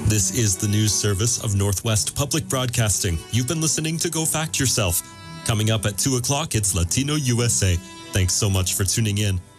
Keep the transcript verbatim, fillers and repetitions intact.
This is the news service of Northwest Public Broadcasting. You've been listening to Go Fact Yourself. Coming up at two o'clock, it's Latino U S A. Thanks so much for tuning in.